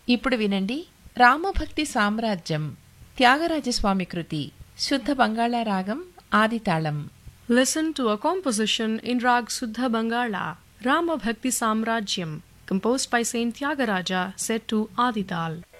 ఇప్పుడు వినండి రామభక్తి సామ్రాజ్యం త్యాగరాజస్వామి కృతి శుద్ధ బంగాళా రాగం ఆదితాళం. Listen to a composition in Rag Suddha Bangala, Rama Bhakti Samrajyam, composed by Saint Tyagaraja, set to Adital.